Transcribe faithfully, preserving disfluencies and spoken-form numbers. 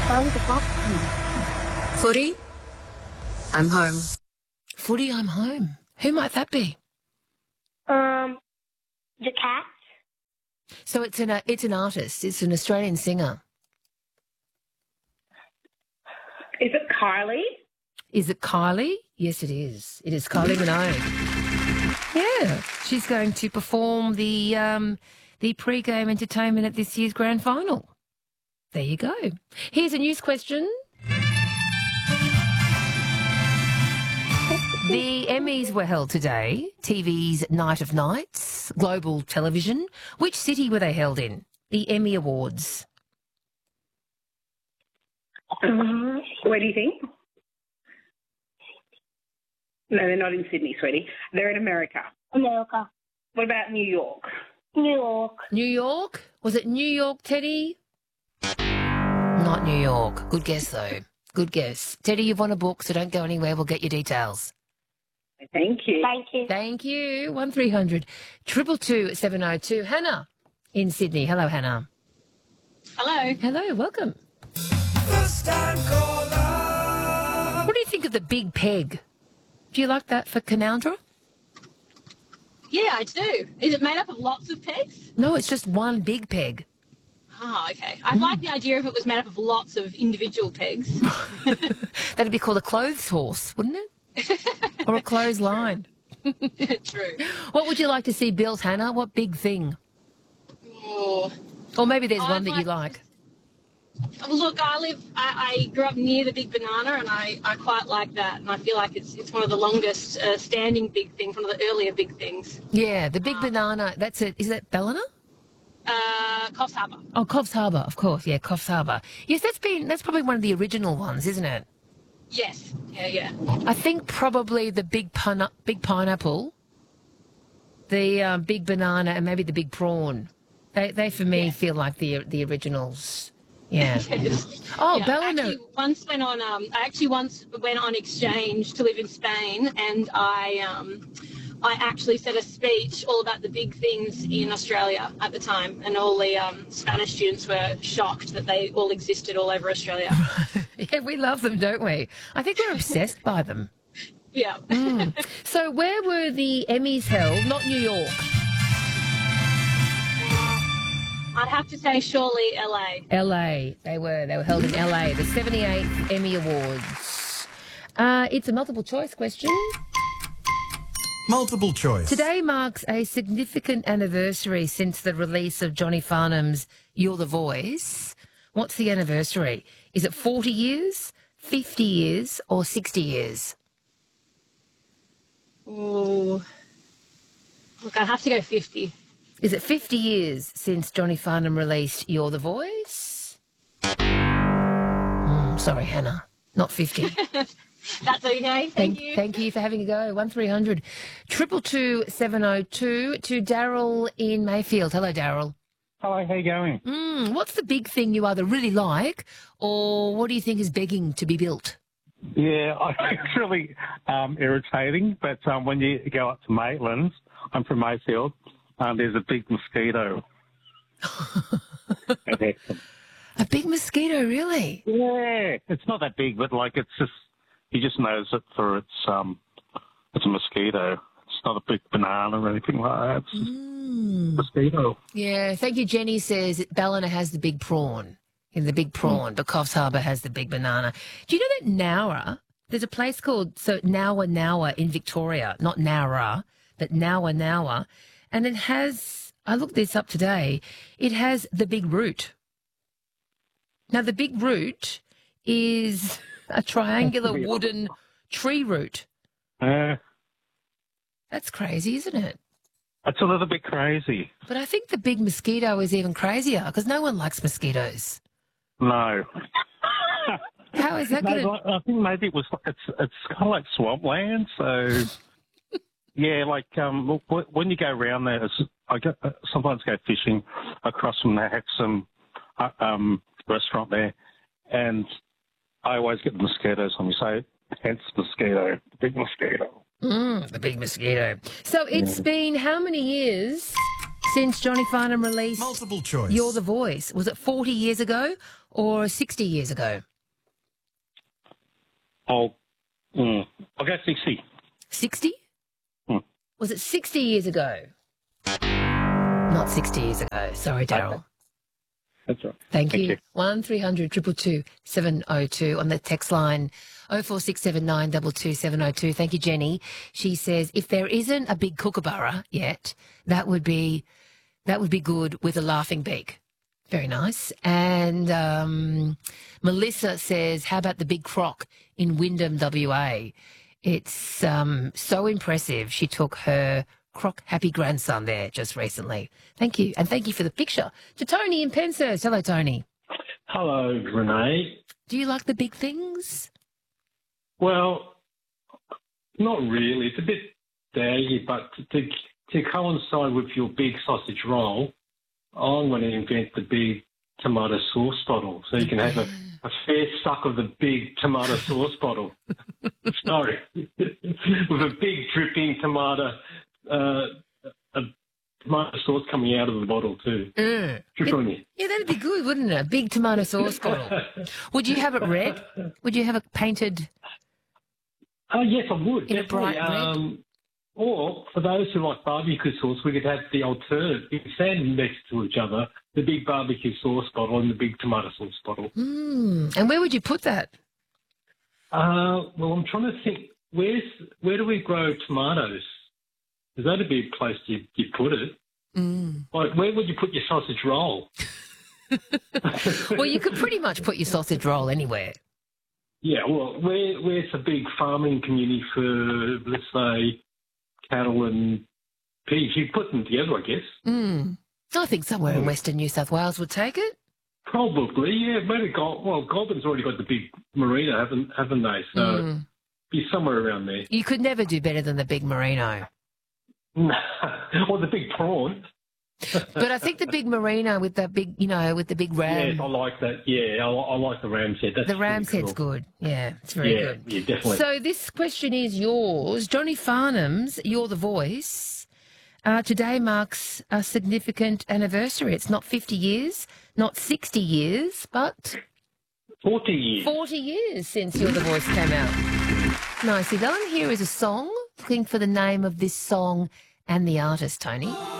Home to pop. Footy, I'm home. Footy, I'm home. Who might that be? Um, the Cats. So it's an uh, it's an artist. It's an Australian singer. Is it Kylie? Is it Kylie? Yes, it is. It is Kylie Minogue. Yeah, she's going to perform the um, the pre-game entertainment at this year's grand final. There you go. Here's a news question. The Emmys were held today, T V's Night of Nights, global television. Which city were they held in? The Emmy Awards. Um, where do you think? No, they're not in Sydney, sweetie. They're in America. America. What about New York? New York. New York? Was it New York, Teddy? Not New York. Good guess, though. Good guess. Teddy, you've won a book, so don't go anywhere. We'll get your details. Thank you. Thank you. Thank you. One three hundred triple two seven oh two. Hannah in Sydney. Hello, Hannah. Hello. Hello. Welcome. First time caller. What do you think of the Big Peg? Do you like that for Canaldra? Yeah, I do. Is it made up of lots of pegs? No, it's just one big peg. Oh, okay. I'd like the idea if it was made up of lots of individual pegs. That'd be called a clothes horse, wouldn't it? Or a clothesline. True. What would you like to see built, Hannah? What big thing? Oh. Or maybe there's I'd one that you like- like. Look, I live, I, I grew up near the Big Banana, and I, I quite like that. And I feel like it's it's one of the longest uh, standing big things, one of the earlier big things. Yeah, the big banana. That's it. Is that Ballina? Uh, Coffs Harbour. Oh, Coffs Harbour, of course. Yeah, Coffs Harbour. Yes, that's been that's probably one of the original ones, isn't it? Yes. Yeah, yeah. I think probably the big pine, big pineapple, the um, big banana, and maybe the big prawn. They, they for me Yeah. feel like the the originals. Yeah. Yes. Oh, Yeah, I Ballina. actually once went on. Um, I actually once went on exchange to live in Spain, and I um, I actually said a speech all about the big things in Australia at the time, and all the um, Spanish students were shocked that they all existed all over Australia. Yeah, we love them, don't we? I think we're obsessed by them. Yeah. Mm. So where were the Emmys held? Not New York. I'd have to say surely L A. L A. They were. They were held in L A. The seventy-eighth Emmy Awards. Uh, it's a multiple choice question. Multiple choice. Today marks a significant anniversary since the release of Johnny Farnham's You're the Voice. What's the anniversary? Is it forty years, fifty years, or sixty years? Ooh. Look, I'd have to go fifty. Is it fifty years since Johnny Farnham released You're the Voice? Mm, sorry, Hannah. Not fifty. That's okay. Thank, Thank, you. thank you for having a go. One three hundred triple two seven oh two to Daryl in Mayfield. Hello, Daryl. Hello, how you going? Mm, what's the big thing you either really like, or what do you think is begging to be built? Yeah, I, it's really um, irritating, but um, when you go up to Maitland, I'm from Mayfield, um, there's a big mosquito. A big mosquito, really? Yeah, it's not that big, but like it's just, you just notice it for its, um, it's a mosquito. It's not a big banana or anything like that. It's just Mm. a mosquito. Yeah, thank you. Jenny says Ballina has the big prawn, in the big prawn, but Coffs Harbour has the big banana. Do you know that Nowra, there's a place called, so Nowra Nowra in Victoria, not Nowra, but Nowra Nowra, and it has, I looked this up today, it has the big root. Now, the big root is a triangular wooden tree root. Uh, That's crazy, isn't it? it's a little bit crazy. But I think the big mosquito is even crazier because no one likes mosquitoes. No. How is that No, going to... like, I think maybe it was. It's it's kind of like swampland. So yeah, like um, look, wh- when you go around there, it's, I go, uh, sometimes go fishing across from the Hexham uh, um, restaurant there, and I always get the mosquitoes on me. So hence mosquito, the big mosquito. Mm, the big mosquito. So it's been how many years since Johnny Farnham released Multiple choice. You're the Voice? Was it forty years ago or sixty years ago? I'll, mm, I'll go sixty. sixty? Hmm. Was it sixty years ago? Not sixty years ago. Sorry, Daryl. That's right. Thank, Thank you. you. One three hundred two two two seven oh two on the text line oh four six seven nine two two seven oh two. Thank you, Jenny. She says if there isn't a big kookaburra yet, that would be that would be good with a laughing beak. Very nice. And um, Melissa says, how about the big croc in Wyndham, W A? It's um, so impressive. She took her croc happy grandson there just recently. Thank you. And thank you for the picture. To Tony in Penshurst. Hello, Tony. Hello, Renee. Do you like the big things? Well, not really. It's a bit daggy, but to, to coincide with your big sausage roll, I'm going to invent the big tomato sauce bottle so you can have a, a fair suck of the big tomato sauce bottle. Sorry. With a big dripping tomato, uh, a tomato sauce coming out of the bottle too. Mm. Drip It- on you. Yeah, that'd be good, wouldn't it? A big tomato sauce bottle. Would you have it red? Would you have it painted? Oh, yes, I would. In a definitely. bright red? Um, or for those who like barbecue sauce, we could have the alternative. You could stand next to each other, the big barbecue sauce bottle and the big tomato sauce bottle. Mm. And where would you put that? Uh, well, I'm trying to think. Where's where do we grow tomatoes? Is that a big place you you put it? Mm. Like, where would you put your sausage roll? Well, you could pretty much put your sausage roll anywhere. Yeah, well, where where's a big farming community for, let's say, cattle and pigs? You put them together, I guess. Mm. I think somewhere in Western New South Wales would take it. Probably, yeah. Maybe Gol- well, Goulburn's already got the big marina, haven't haven't they? So Mm. be somewhere around there. You could never do better than the big merino. Or the big prawn. But I think the big merino with the big, you know, with the big ram. Yes, I like that. Yeah, I, I like the ram's head. That's The ram's pretty head's cool. good. Yeah, it's very Yeah, good. yeah, definitely. So this question is yours. Johnny Farnham's You're the Voice. Uh, today marks a significant anniversary. It's not fifty years, not sixty years, but Forty years. forty years since You're the Voice came out. Nicely done. Here is a song. Looking for the name of this song and the artist, Tony.